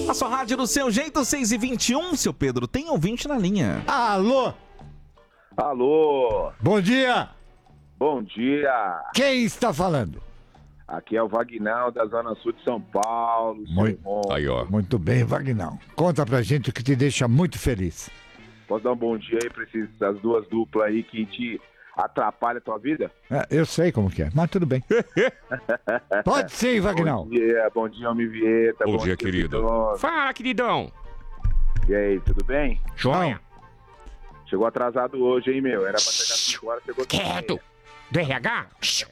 A sua rádio do seu jeito, 6h21. Seu Pedro, tem ouvinte na linha. Alô? Alô? Bom dia! Bom dia! Quem está falando? Aqui é o Vagnão da Zona Sul de São Paulo. Aí, ó. Muito bem, Vagnão. Conta pra gente o que te deixa muito feliz. Posso dar um bom dia aí pra essas duas duplas aí que te atrapalham a tua vida? Eu sei como que é, mas tudo bem. Pode sim, Vagnão. Bom dia, homem Vieta. Bom dia, querido. Pedro. Fala, queridão. E aí, tudo bem? Joia. Chegou atrasado hoje, hein, meu? Era pra chegar 5 horas, chegou 5 Quieto. Do RH?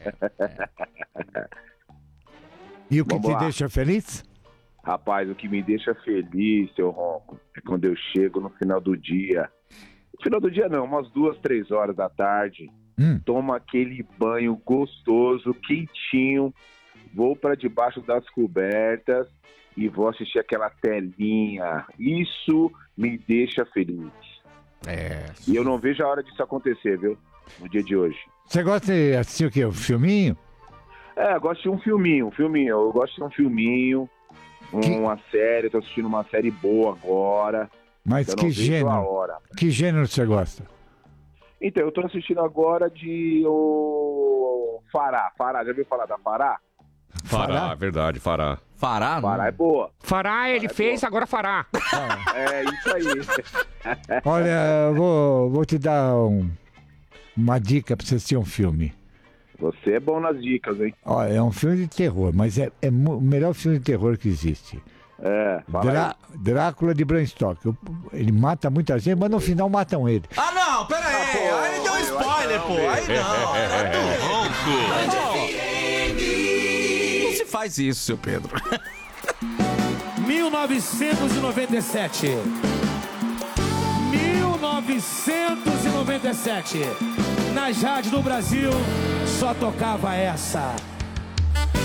E o que Vamos te lá. deixa feliz? Rapaz, o que me deixa feliz, seu Ronco, é quando eu chego no final do dia. No final do dia não, umas 2, 3 horas da tarde. Tomo aquele banho gostoso, quentinho. Vou pra debaixo das cobertas e vou assistir aquela telinha. Isso me deixa feliz. E eu não vejo a hora disso acontecer, viu? No dia de hoje. Você gosta de assistir o quê? Um filminho? Eu gosto de um filminho. Eu gosto de um filminho, uma série. Tô assistindo uma série boa agora. Mas eu que não vejo a gênero? hora. Que gênero você gosta? Então, eu tô assistindo agora de o Fará. Fará, já viu falar da Fará? Fará, verdade, Fará. Fará? Fará é boa. Fará, ele fez, agora fará. É isso aí. Olha, eu vou te dar uma dica pra você assistir um filme. Você é bom nas dicas, hein? Olha, é um filme de terror, mas é o melhor filme de terror que existe. Fala aí. Drácula de Bram Stoker. Ele mata muita gente, mas no final matam ele. Ah, não, pera aí. Aí ele deu um spoiler, pô. Aí não. Não se faz isso, seu Pedro. 1997. 1997. Nas rádios do Brasil só tocava essa.